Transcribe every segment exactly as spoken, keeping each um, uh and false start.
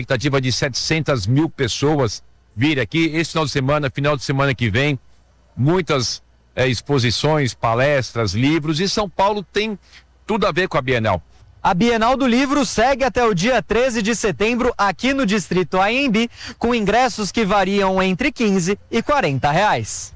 expectativa de setecentas mil pessoas vir aqui esse final de semana, final de semana que vem, muitas é, exposições, palestras, livros, e São Paulo tem tudo a ver com a Bienal. A Bienal do Livro segue até o dia treze de setembro aqui no Distrito A M B, com ingressos que variam entre quinze e quarenta reais.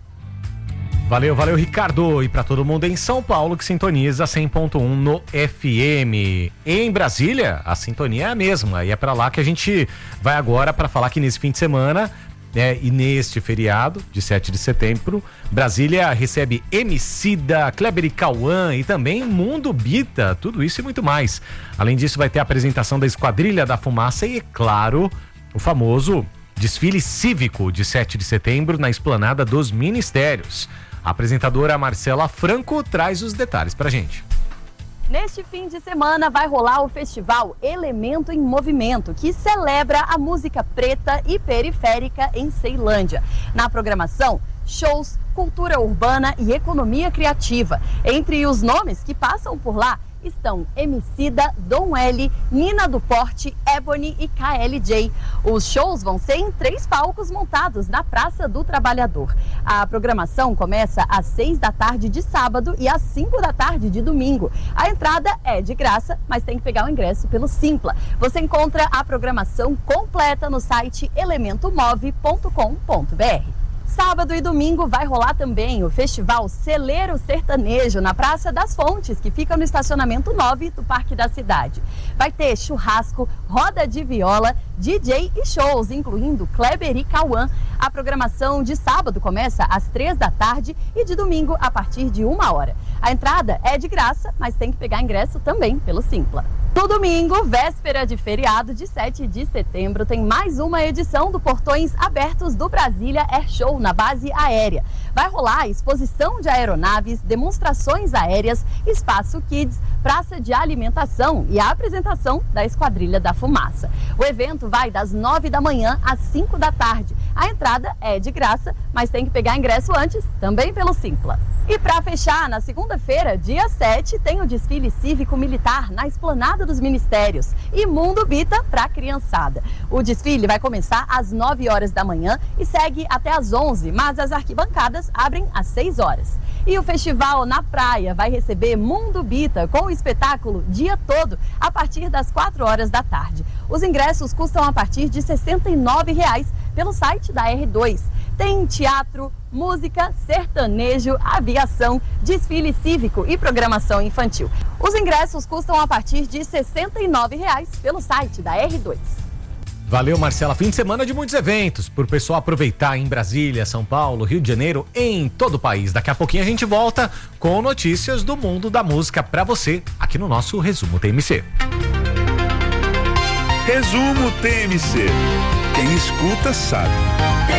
Valeu, valeu, Ricardo. E para todo mundo em São Paulo que sintoniza cem ponto um no F M. Em Brasília, a sintonia é a mesma. E é para lá que a gente vai agora para falar que nesse fim de semana, né, e neste feriado de sete de setembro, Brasília recebe Emicida, Kleber e Cauã e também Mundo Bita. Tudo isso e muito mais. Além disso, vai ter a apresentação da Esquadrilha da Fumaça e, é claro, o famoso desfile cívico de sete de setembro na Esplanada dos Ministérios. A apresentadora Marcela Franco traz os detalhes pra gente. Neste fim de semana vai rolar o festival Elemento em Movimento, que celebra a música preta e periférica em Ceilândia. Na programação, shows, cultura urbana e economia criativa. Entre os nomes que passam por lá estão Emicida, Dom L, Nina do Porte, Ebony e K L J. Os shows vão ser em três palcos montados na Praça do Trabalhador. A programação começa às seis da tarde de sábado e às cinco da tarde de domingo. A entrada é de graça, mas tem que pegar o ingresso pelo Simpla. Você encontra a programação completa no site elemento move ponto com ponto br. Sábado e domingo vai rolar também o Festival Celeiro Sertanejo na Praça das Fontes, que fica no estacionamento nove do Parque da Cidade. Vai ter churrasco, roda de viola, D J e shows, incluindo Kleber e Cauã. A programação de sábado começa às três da tarde e de domingo a partir de uma hora. A entrada é de graça, mas tem que pegar ingresso também pelo Simpla. No domingo, véspera de feriado de sete de setembro, tem mais uma edição do Portões Abertos do Brasília Air Show na base aérea. Vai rolar exposição de aeronaves, demonstrações aéreas, espaço kids, praça de alimentação e a apresentação da Esquadrilha da Fumaça. O evento vai das nove da manhã às cinco da tarde. A entrada é de graça, mas tem que pegar ingresso antes, também pelo Simpla. E para fechar, na segunda-feira, dia sete, tem o desfile cívico-militar na Esplanada dos Ministérios e Mundo Bita para a criançada. O desfile vai começar às nove horas da manhã e segue até às onze, mas as arquibancadas abrem às seis horas. E o festival na praia vai receber Mundo Bita com o espetáculo dia todo a partir das quatro horas da tarde. Os ingressos custam a partir de sessenta e nove reais pelo site da R dois. Tem teatro, música, sertanejo, aviação, desfile cívico e programação infantil. Os ingressos custam a partir de sessenta e nove reais pelo site da R dois. Valeu, Marcela. Fim de semana de muitos eventos para o pessoal aproveitar em Brasília, São Paulo, Rio de Janeiro, em todo o país. Daqui a pouquinho a gente volta com notícias do mundo da música para você aqui no nosso Resumo T M C. Resumo T M C. Quem escuta sabe.